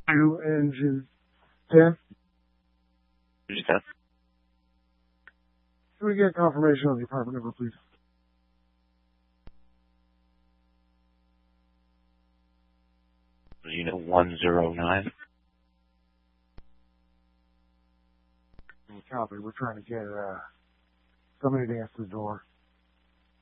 2 engine 10. Engine 10. Can we get confirmation on the apartment number, please? Unit 109. Copy. We're trying to get somebody to answer the door.